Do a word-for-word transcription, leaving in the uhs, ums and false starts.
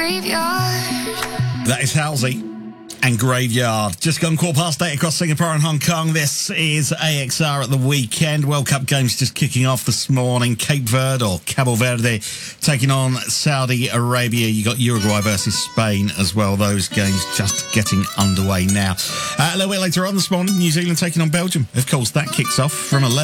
That is Halsey and Graveyard. Just gone quarter past eight across Singapore and Hong Kong. This is A X R at the weekend. World Cup games just kicking off this morning. Cape Verde or Cabo Verde taking on Saudi Arabia. You got Uruguay versus Spain as well. Those games just getting underway now. Uh, a little bit later on this morning, New Zealand taking on Belgium. Of course, that kicks off from eleven.